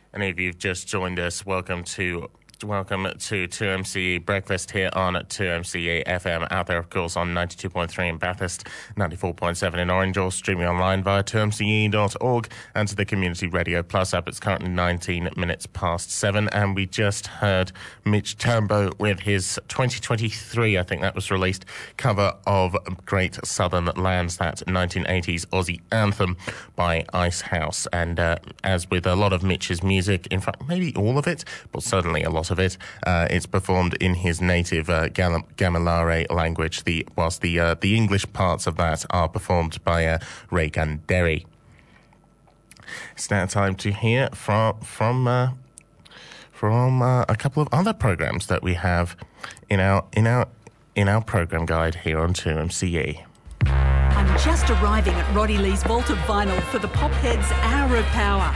Any of you who've just joined us, welcome to 2MCE Breakfast here on 2MCE FM, out there, of course, on 92.3 in Bathurst, 94.7 in Orange, or streaming online via 2mce.org and to the Community Radio Plus app. It's currently 19 minutes past 7, and we just heard Mitch Tambo with his 2023, I think that was released, cover of Great Southern Lands, that 1980s Aussie anthem by Icehouse. And as with a lot of Mitch's music, in fact, maybe all of it, but certainly a lot of it, it's performed in his native Gamilare language, whilst the English parts of that are performed by Regan Derry. It's now time to hear from a couple of other programs that we have in our program guide here on 2MCE. I'm just arriving at Roddy Lee's Vault of Vinyl for the Popheads Hour of Power.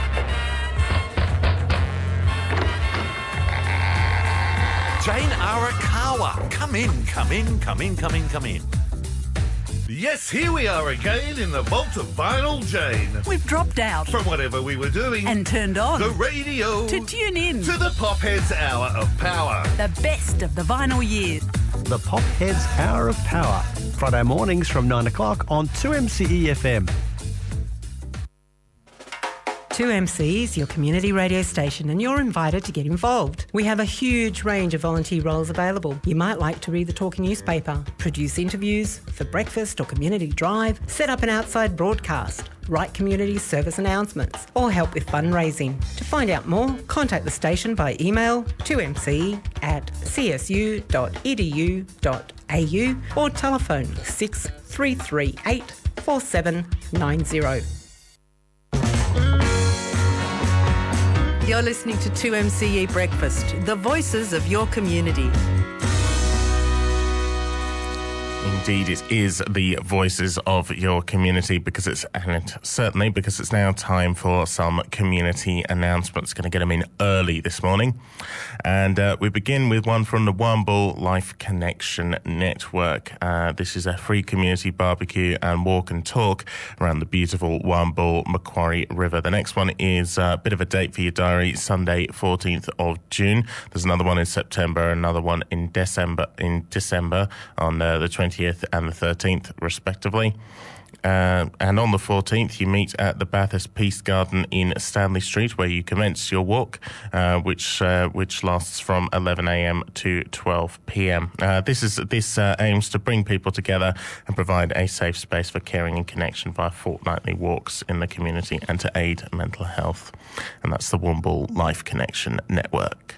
Jane Arakawa, come in. Yes, here we are again in the Vault of Vinyl, Jane. We've dropped out From whatever we were doing. and turned on The radio. to tune in To the Popheads Hour of Power. the best of the vinyl years. The Popheads Hour of Power. Friday mornings from 9 o'clock on 2MCE FM. 2MC is your community radio station and you're invited to get involved. We have a huge range of volunteer roles available. You might like to read the talking newspaper, produce interviews for breakfast or community drive, set up an outside broadcast, write community service announcements, or help with fundraising. To find out more, contact the station by email 2mc@csu.edu.au or telephone 6338 4790. You're listening to 2MCE Breakfast, the voices of your community. Indeed, it is the voices of your community because it's now time for some community announcements. Going to get them in early this morning. And we begin with one from the Warrnambool Life Connection Network. This is a free community barbecue and walk and talk around the beautiful Warrnambool Macquarie River. The next one is a bit of a date for your diary, Sunday, 14th of June. There's another one in September, another one in December on the 20th and the 13th, respectively. And on the 14th, you meet at the Bathurst Peace Garden in Stanley Street, where you commence your walk, which lasts from 11 a.m. to 12 p.m. This aims to bring people together and provide a safe space for caring and connection via fortnightly walks in the community and to aid mental health. And that's the Warrnambool Life Connection Network.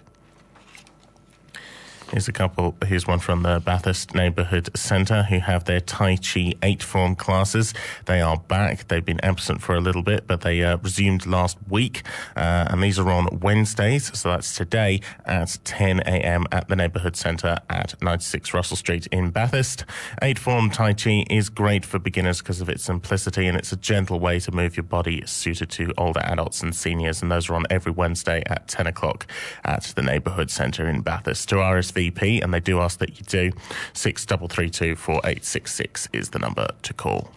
Here's one from the Bathurst Neighbourhood Centre, who have their Tai Chi 8 form classes. They are back. They've been absent for a little bit, but they resumed last week. And these are on Wednesdays, so that's today at 10 a.m. at the Neighbourhood Centre at 96 Russell Street in Bathurst. 8 form Tai Chi is great for beginners because of its simplicity, and it's a gentle way to move your body suited to older adults and seniors. And those are on every Wednesday at 10 o'clock at the Neighbourhood Centre in Bathurst. To RSVP, and they do ask that you do, 6332 4866 is the number to call.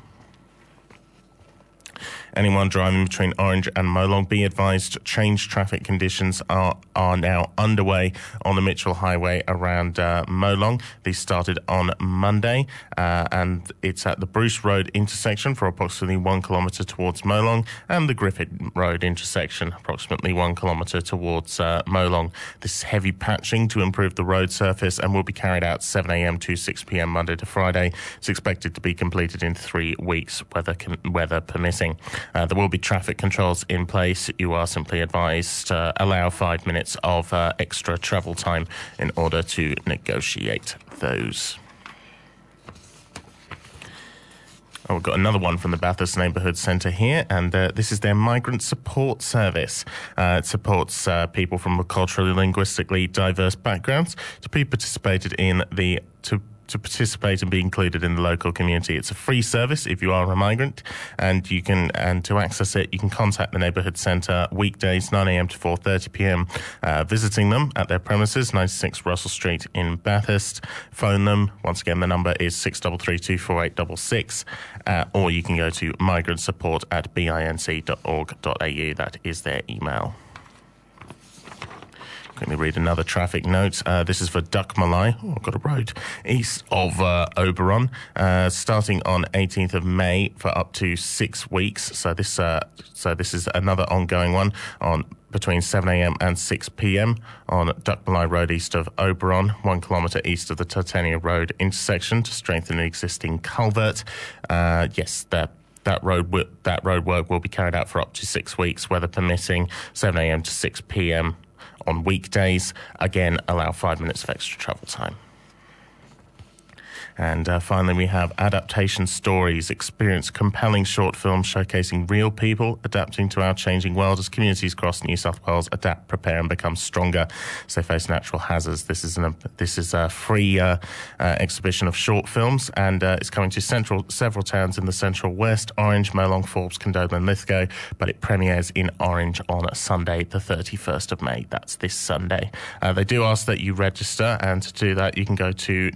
Anyone driving between Orange and Molong, be advised change traffic conditions are now underway on the Mitchell Highway around Molong. These started on Monday, and it's at the Bruce Road intersection for approximately 1 kilometre towards Molong, and the Griffith Road intersection approximately 1 kilometre towards Molong. This is heavy patching to improve the road surface and will be carried out 7 a.m. to 6 p.m. Monday to Friday. It's expected to be completed in 3 weeks, weather permitting. There will be traffic controls in place. You are simply advised to allow 5 minutes of extra travel time in order to negotiate those. Oh, we've got another one from the Bathurst Neighbourhood Centre here, and this is their migrant support service. It supports people from culturally, linguistically diverse backgrounds to participate and be included in the local community. It's a free service if you are a migrant, and to access it, you can contact the Neighbourhood Centre weekdays 9 a.m. to 4:30 p.m. Visiting them at their premises, 96 Russell Street in Bathurst. Phone them. Once again, the number is 6332 4866, or you can go to migrantsupport@binc.org.au. That is their email. Quickly read another traffic note. This is for Duckmalai. Oh, I've got a road east of Oberon, starting on 18th of May for up to 6 weeks. So this is another ongoing one on between 7 a.m. and 6 p.m. on Duckmalai Road east of Oberon, 1 kilometre east of the Titania Road intersection to strengthen an existing culvert. Yes, that road work will be carried out for up to 6 weeks, weather permitting, 7 a.m. to 6 p.m. on weekdays. Again, allow 5 minutes of extra travel time. And finally, we have Adaptation Stories. Experience compelling short films showcasing real people adapting to our changing world as communities across New South Wales adapt, prepare and become stronger as they face natural hazards. This is a free exhibition of short films, and it's coming to several towns in the Central West: Orange, Molong, Forbes, Condobolin and Lithgow, but it premieres in Orange on Sunday the 31st of May. That's this Sunday. They do ask that you register, and to do that you can go to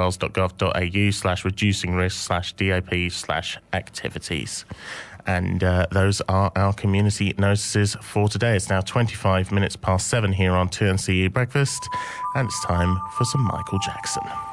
newsouthwales.gov.au/reducing-risk/DAP/activities. And those are our community notices for today. It's now 25 minutes past 7 here on 2MCE Breakfast, and it's time for some Michael Jackson.